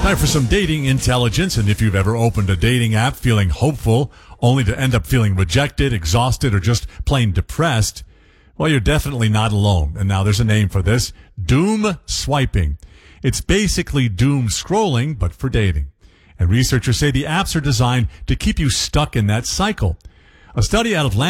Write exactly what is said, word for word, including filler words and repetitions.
Time for some dating intelligence, and if you've ever opened a dating app feeling hopeful, only to end up feeling rejected, exhausted, or just plain depressed, well, you're definitely not alone. And now there's a name for this: doom swiping. It's basically doom scrolling, but for dating. And researchers say the apps are designed to keep you stuck in that cycle. A study out of